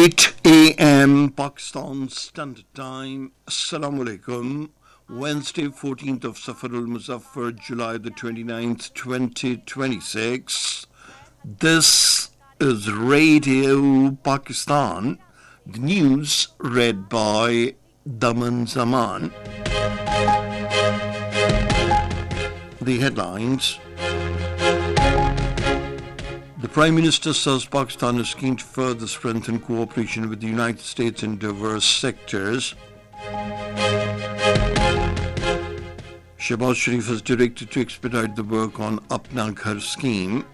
8 a.m. Pakistan Standard Time. Assalamu alaikum. Wednesday, 14th of Safarul Muzaffar, July the 29th, 2026. This is Radio Pakistan. The news read by Daman Zaman. The headlines. The Prime Minister says Pakistan is keen to further strengthen cooperation with the United States in diverse sectors. Shehbaz Sharif is directed to expedite the work on Apna Ghar scheme.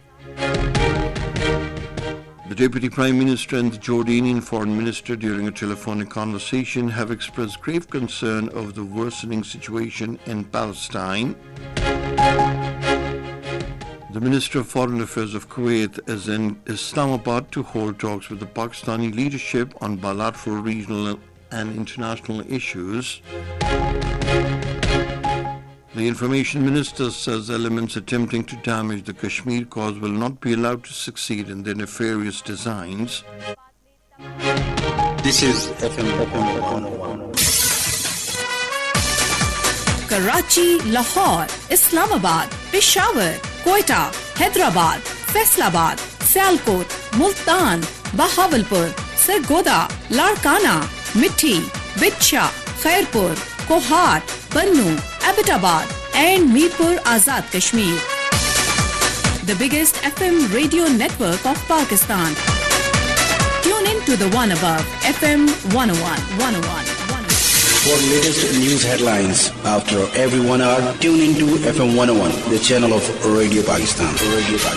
The Deputy Prime Minister and the Jordanian Foreign Minister during a telephonic conversation have expressed grave concern over the worsening situation in Palestine. The Minister of Foreign Affairs of Kuwait is in Islamabad to hold talks with the Pakistani leadership on bilateral, regional and international issues. The Information Minister says elements attempting to damage the Kashmir cause will not be allowed to succeed in their nefarious designs. This is FM 101. Karachi, Lahore, Islamabad, Peshawar, Quetta, Hyderabad, Faisalabad, Sialkot, Multan, Bahawalpur, Sargodha, Larkana, Mithi, Bitcha, Khairpur, Kohat, Bannu, Abbottabad and Mirpur Azad Kashmir. The biggest FM radio network of Pakistan. Tune in to the one above, FM 101. For latest news headlines, after every 1 hour, tune into FM 101, the channel of Radio Pakistan.